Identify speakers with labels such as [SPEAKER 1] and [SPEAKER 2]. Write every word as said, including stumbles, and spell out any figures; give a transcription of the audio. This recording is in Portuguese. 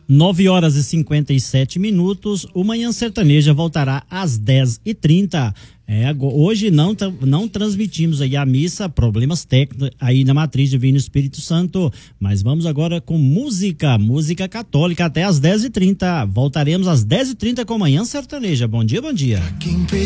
[SPEAKER 1] nove horas e cinquenta e sete minutos, o Manhã Sertaneja voltará às dez e trinta. É, hoje não, não transmitimos aí a missa, problemas técnicos aí na Matriz Divino Espírito Santo, mas vamos agora com música, música católica até às dez e trinta. Voltaremos às dez e trinta com Manhã Sertaneja. Bom dia, bom dia.